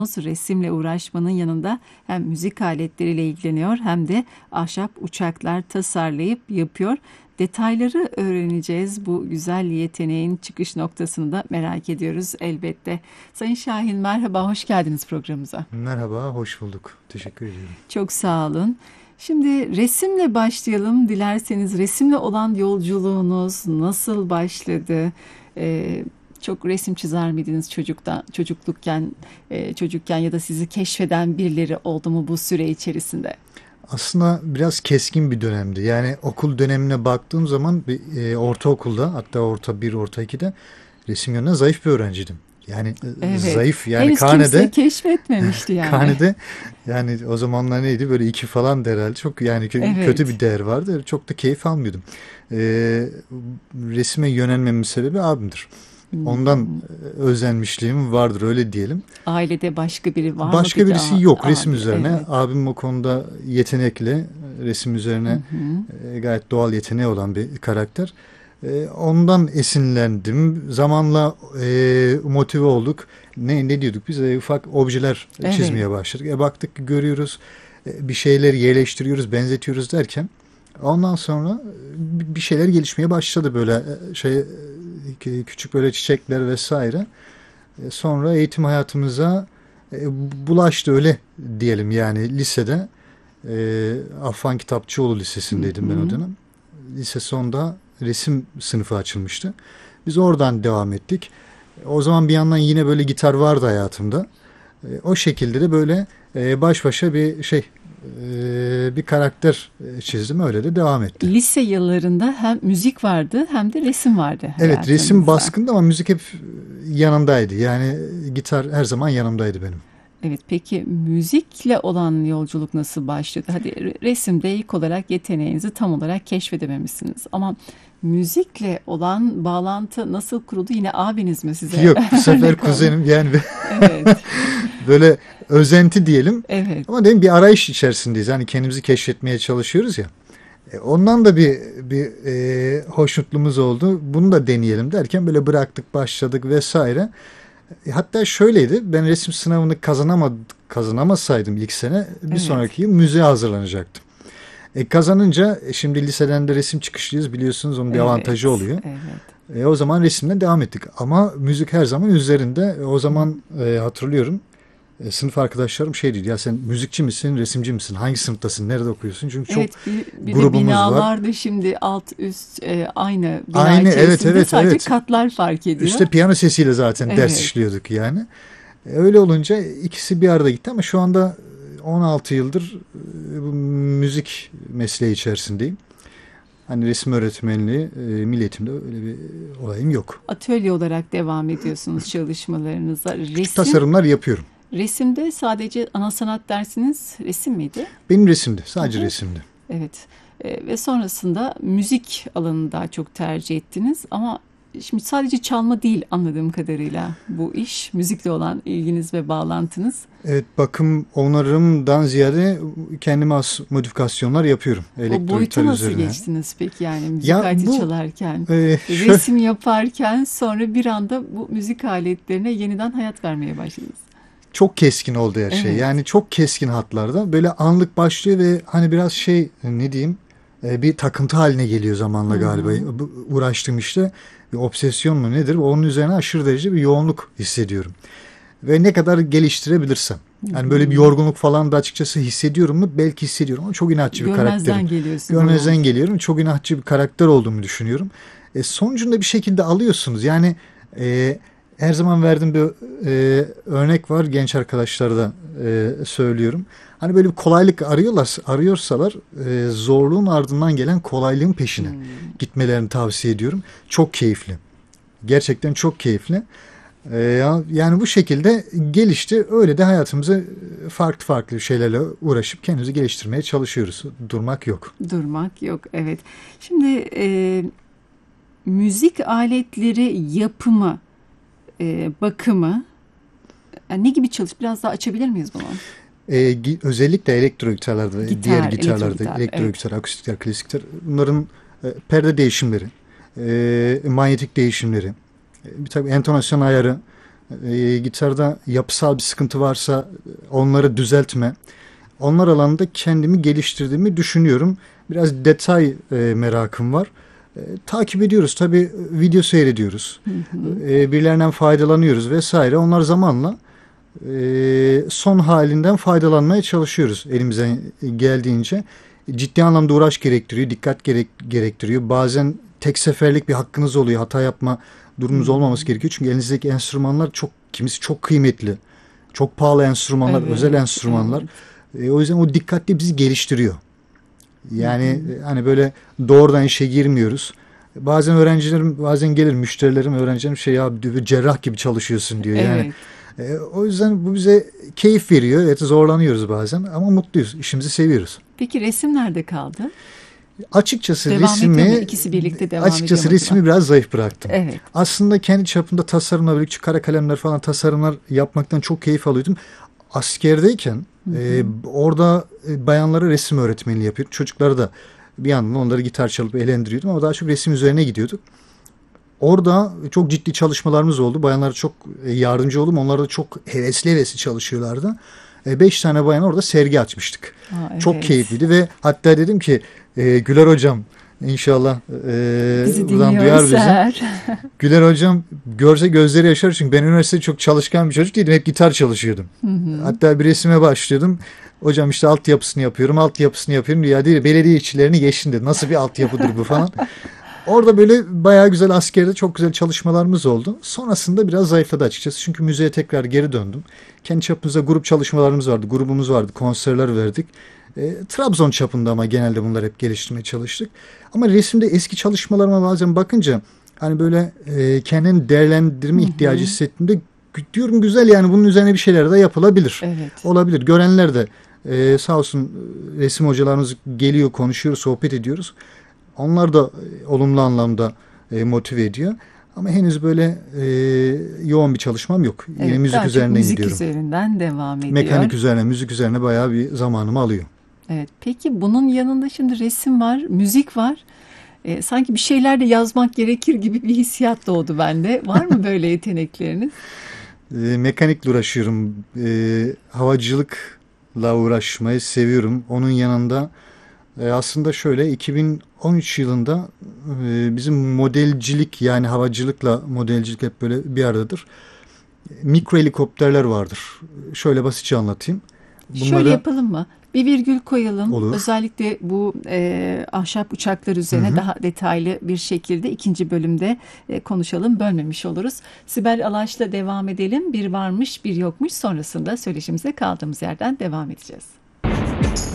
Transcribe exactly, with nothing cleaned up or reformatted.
Resimle uğraşmanın yanında hem müzik aletleriyle ilgileniyor hem de ahşap uçaklar tasarlayıp yapıyor. Detayları öğreneceğiz. Bu güzel yeteneğin çıkış noktasını da merak ediyoruz elbette. Sayın Şahin, merhaba, hoş geldiniz programımıza. Merhaba, hoş bulduk. Teşekkür ediyorum. Çok sağ olun. Şimdi resimle başlayalım. Dilerseniz resimle olan yolculuğunuz nasıl başladı? Ee, çok resim çizer miydiniz çocuktan, çocuklukken, e, çocukken ya da sizi keşfeden birileri oldu mu bu süre içerisinde? Aslında biraz keskin bir dönemdi. Yani okul dönemine baktığım zaman bir, e, ortaokulda, hatta orta bir, orta ikide resim yönünden zayıf bir öğrenciydim. Yani e, Evet. zayıf yani Henüz kimse karnede keşfetmemişti yani. karnede yani o zamanlar neydi, böyle iki falan herhalde, çok yani kö- kötü Evet. bir değer vardı. Çok da keyif almıyordum. E, Resime yönelmemin sebebi abimdir. Ondan Hmm. e, özenmişliğim vardır, öyle diyelim. Ailede başka biri var mı Başka peki? birisi A- yok resim abi, üzerine. evet. Abim o konuda yetenekli. Resim Hı üzerine hı. e, gayet doğal yeteneği olan bir karakter. E, ondan esinlendim. Zamanla e, motive olduk. Ne ne diyorduk biz? E, ufak objeler Evet. çizmeye başladık. E, baktık ki görüyoruz. E, bir şeyleri yerleştiriyoruz, benzetiyoruz derken ondan sonra e, bir şeyler gelişmeye başladı, böyle e, şey e, küçük böyle çiçekler vesaire. E, Sonra eğitim hayatımıza e, bulaştı, öyle diyelim. Yani lisede e, Affan Kitapçıoğlu Hı Lisesi'ndeydim ben o hı. dönem. Lise sonunda resim sınıfı açılmıştı. Biz oradan devam ettik. O zaman bir yandan yine böyle gitar vardı hayatımda. E, o şekilde de böyle e, baş başa bir şey e, bir karakter e, çizdim. Öyle de devam etti. Lise yıllarında hem müzik vardı hem de resim vardı Evet, resim hayatınızda. baskındı ama müzik hep yanındaydı. Yani gitar her zaman yanımdaydı benim. Evet, peki müzikle olan yolculuk nasıl başladı? Hadi re- resimde ilk olarak yeteneğinizi tam olarak keşfedememişsiniz. Ama müzikle olan bağlantı nasıl kuruldu? Yine abiniz mi size Yok, bu sefer örnek oldu? kuzenim, yani Evet, böyle özenti diyelim. evet. Ama dedim, bir arayış içerisindeyiz. Hani kendimizi keşfetmeye çalışıyoruz ya. E, ondan da bir bir e, hoşnutluğumuz oldu. Bunu da deneyelim derken böyle bıraktık, başladık vesaire. E, hatta şöyleydi. Ben resim sınavını kazanamadım, kazanamasaydım ilk sene, bir Evet, sonraki yıl müziğe hazırlanacaktım. E, kazanınca e, şimdi liseden de resim çıkışlıyız, biliyorsunuz, onun bir avantajı evet, oluyor. evet. E, o zaman resimle devam ettik. Ama müzik her zaman üzerinde. E, o zaman e, hatırlıyorum. E, sınıf arkadaşlarım şey dedi, ya sen müzikçi misin, resimci misin? Hangi sınıftasın, nerede okuyorsun? Çünkü çok Evet, bir, bir de grubumuz var. binalar da şimdi alt üst e, aynı bina Aynı, evet içerisinde evet sadece evet. katlar fark ediyor. Üste piyano sesiyle zaten ders Evet. işliyorduk yani. E, öyle olunca ikisi bir arada gitti ama şu anda on altı yıldır e, bu müzik mesleği içerisindeyim. Hani resim öğretmenliği, e, milli eğitimde öyle bir olayım yok. Atölye olarak devam ediyorsunuz çalışmalarınıza. Küçük Resim, tasarımlar yapıyorum. resimde sadece ana sanat dersiniz resim miydi? Benim resimde, Hı sadece hı. resimde. Evet. E, ve sonrasında müzik alanını daha çok tercih ettiniz ama şimdi sadece çalma değil anladığım kadarıyla bu iş, müzikle olan ilginiz ve bağlantınız. Evet, bakım onarımdan ziyade kendime has modifikasyonlar yapıyorum O elektro gitar boyuta nasıl üzerine. geçtiniz peki, yani müzik Ya aleti bu çalarken, e, şö- resim yaparken sonra bir anda bu müzik aletlerine yeniden hayat vermeye başladınız. çok keskin oldu her şey. Evet. Yani çok keskin hatlarda. Böyle anlık başlıyor ve hani biraz şey, ne diyeyim, e, bir takıntı haline geliyor Hı zamanla galiba. hı. Bu uğraştığım işte bir obsesyon mu nedir? Onun üzerine aşırı derece bir yoğunluk hissediyorum. Ve ne kadar geliştirebilirsem. Hı Yani böyle bir hı. yorgunluk falan da açıkçası hissediyorum mu? Belki hissediyorum ama çok inatçı bir karakterim. Görmezden geliyorsunuz Görmezden onu. geliyorum. Çok inatçı bir karakter olduğumu düşünüyorum. E, sonucunda bir şekilde alıyorsunuz. Yani e, her zaman verdiğim bir e, örnek var. Genç arkadaşlara da e, söylüyorum. Hani böyle bir kolaylık arıyorlar, arıyorsalar e, zorluğun ardından gelen kolaylığın peşine Hmm. gitmelerini tavsiye ediyorum. Çok keyifli. Gerçekten çok keyifli. Ee, yani bu şekilde gelişti. Öyle de hayatımızı farklı farklı şeylerle uğraşıp kendimizi geliştirmeye çalışıyoruz. Durmak yok. Durmak yok, evet. Şimdi e, müzik aletleri yapımı, e, bakımı, yani ne gibi çalış? Biraz daha açabilir miyiz bunu? Ee, özellikle elektro gitarlarda, diğer Gitar, elektro gitarlarda, gitar, elektro evet. gitar, akustik gitar, klasik gitar, bunların e, perde değişimleri, e, manyetik değişimleri, e, bir tabii entonasyon ayarı, E, gitarda yapısal bir sıkıntı varsa onları düzeltme. Onlar alanında kendimi geliştirdiğimi düşünüyorum. Biraz detay e, merakım var. E, takip ediyoruz. Tabii video seyrediyoruz. Hı hı. E, birilerinden faydalanıyoruz vesaire. Onlar zamanla e, son halinden faydalanmaya çalışıyoruz elimizden geldiğince. Ciddi anlamda uğraş gerektiriyor, dikkat gerek, gerektiriyor. Bazen tek seferlik bir hakkınız oluyor. Hata yapma durumunuz Hı. olmaması gerekiyor. Çünkü elinizdeki enstrümanlar çok, kimisi çok kıymetli. Çok pahalı enstrümanlar, Evet, özel enstrümanlar. evet. E, o yüzden o dikkatli bizi geliştiriyor. Hı Yani hı. e, hani böyle doğrudan işe girmiyoruz. Bazen öğrencilerim, bazen gelir müşterilerim, öğrencilerim şey ya diyor, cerrah gibi çalışıyorsun diyor. Yani Evet. e, o yüzden bu bize keyif veriyor. Evet, zorlanıyoruz bazen ama mutluyuz. İşimizi seviyoruz. Peki resim nerede kaldı? Açıkçası Devam ediyor mu? resmi İkisi birlikte devam ediyor açıkçası mu acaba? resmi biraz zayıf bıraktım. Evet. Aslında kendi çapımda tasarımla birlikte kara kalemler falan tasarımlar yapmaktan çok keyif alıyordum. Askerdeyken Hı hı. e, orada e, bayanlara resim öğretmenliği yapıyordum. Çocukları da bir yandan onları gitar çalıp eğlendiriyordum ama daha çok resim üzerine gidiyorduk. Orada çok ciddi çalışmalarımız oldu. Bayanlara çok e, yardımcı oldum. Onlar da çok hevesli hevesli çalışıyorlardı. E, beş tane bayan orada sergi açmıştık. Aa, Çok evet. keyifliydi ve hatta dedim ki e, Güler hocam inşallah e, Bizi buradan duyar bizi. dinliyorsa eğer. Güler hocam görse gözleri yaşar çünkü ben üniversitede çok çalışkan bir çocuk değildim. Hep gitar çalışıyordum. Hı hı. Hatta bir resime başlıyordum. Hocam işte altyapısını yapıyorum, altyapısını yapıyorum. Ya değil, belediye işçilerini geçtin dedi. Nasıl bir altyapıdır bu falan. Orada böyle bayağı güzel askerde çok güzel çalışmalarımız oldu. Sonrasında biraz zayıfladı açıkçası. Çünkü müzeye tekrar geri döndüm. Kendi çapımızda grup çalışmalarımız vardı. Grubumuz vardı. Konserler verdik. E, Trabzon çapında ama genelde bunlar hep geliştirmeye çalıştık. Ama resimde eski çalışmalarıma bazen bakınca hani böyle e, kendini değerlendirme Hı ihtiyacı hı. hissettiğimde diyorum güzel yani bunun üzerine bir şeyler de yapılabilir. Evet. Olabilir. Görenler de e, sağ olsun resim hocalarımız geliyor, konuşuyoruz, sohbet ediyoruz. Onlar da e, olumlu anlamda e, motive ediyor. Ama henüz böyle e, yoğun bir çalışmam yok. Yine Evet. müzik Daha çok üzerinden müzik gidiyorum. üzerinden devam ediyor. Mekanik üzerine, müzik üzerine bayağı bir zamanımı alıyor. Evet. Peki bunun yanında şimdi resim var, müzik var. Ee, sanki bir şeyler de yazmak gerekir gibi bir hissiyat doğdu bende. Var mı böyle yetenekleriniz? E, mekanikle uğraşıyorum. E, havacılıkla uğraşmayı seviyorum. Onun yanında e, aslında şöyle iki bin on üç yılında e, bizim modelcilik yani havacılıkla modelcilik hep böyle bir aradadır. Mikro helikopterler vardır. Şöyle basitçe anlatayım. Şöyle Bunları yapalım mı? Bir virgül koyalım. olur. Özellikle bu e, ahşap uçaklar Hı üzerine hı. daha detaylı bir şekilde ikinci bölümde e, konuşalım. Bölmemiş oluruz. Sibel Alaş'la devam edelim. Bir varmış, bir yokmuş. Sonrasında söyleşimize kaldığımız yerden devam edeceğiz.